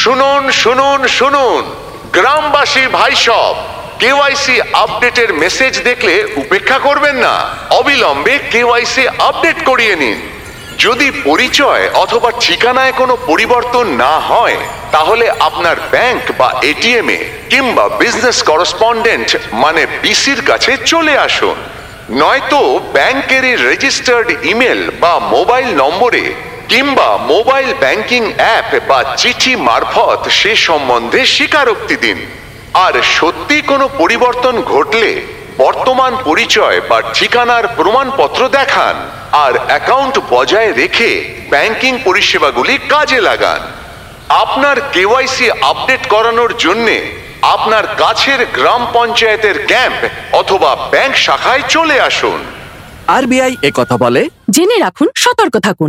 শুনুন শুনুন শুনুন, গ্রামবাসী ভাই সব, কেওয়াইসি আপডেটের মেসেজ দেখলে উপেক্ষা করবেন না, অবিলম্বে কেওয়াইসি আপডেট করিয়ে নিন। যদি পরিচয় অথবা ঠিকানায় কোনো পরিবর্তন না হয়, তাহলে আপনার ব্যাংক বা এটিএম এ কিংবা বিজনেস করেসপন্ডেন্ট মানে বিসির কাছে চলে আসুন। নয়তো ব্যাংকেরই রেজিস্টার্ড ইমেল বা মোবাইল নম্বরে কিংবা মোবাইল ব্যাংকিং অ্যাপ বা চিঠি মারফত সে সম্বন্ধে স্বীকারোক্তি দিন। আর সত্যি কোনো পরিবর্তন ঘটলে বর্তমান পরিচয় বা ঠিকানার প্রমাণপত্র দেখান আর অ্যাকাউন্ট বজায় রেখে ব্যাংকিং পরিষেবাগুলি কাজে লাগান। আপনার কেওয়াইসি আপডেট করানোর জন্যে আপনার কাছের গ্রাম পঞ্চায়েতের ক্যাম্প অথবা ব্যাংক শাখায় চলে আসুন। আরবিআই কথা বলে, জেনে রাখুন, সতর্ক থাকুন।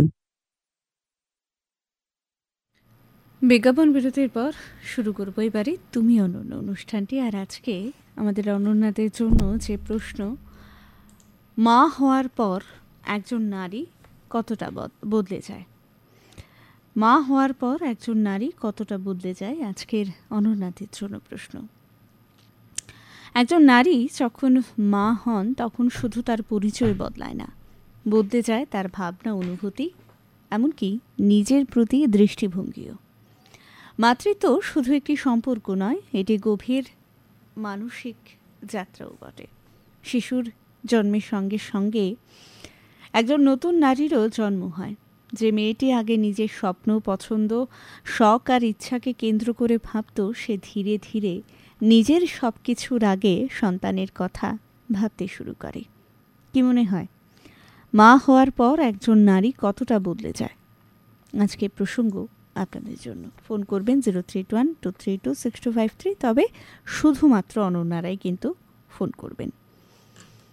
বিজ্ঞাপন বিরতির পর শুরু করবো এবারে তুমি অনন্য অনুষ্ঠানটি। আর আজকে আমাদের অনন্যাদের জন্য যে প্রশ্ন, মা হওয়ার পর একজন নারী কতটা বদলে যায়। মা হওয়ার পর একজন নারী কতটা বদলে যায়, আজকের অনন্যাদের জন্য প্রশ্ন। একজন নারী যখন মা হন তখন শুধু তার পরিচয় বদলায় না, বদলে যায় তার ভাবনা, অনুভূতি, এমনকি নিজের প্রতি দৃষ্টিভঙ্গিও। মাতৃত্ব শুধু একটি সম্পর্ক নয়, এটি গভীর মানসিক যাত্রাও বটে। শিশুর জন্মের সঙ্গে সঙ্গে একজন নতুন নারীরও জন্ম হয়। যে মেয়েটি আগে নিজের স্বপ্ন, পছন্দ, শখ আর ইচ্ছাকে কেন্দ্র করে ভাবত, সে ধীরে ধীরে নিজের সব কিছুর আগে সন্তানের কথা ভাবতে শুরু করে। কি মনে হয়, মা হওয়ার পর একজন নারী কতটা বদলে যায়? আজকে প্রসঙ্গ আপনাদের জন্য। ফোন করবেন 0312326253, তবে শুধুমাত্র অনন্যারাই কিন্তু ফোন করবেন।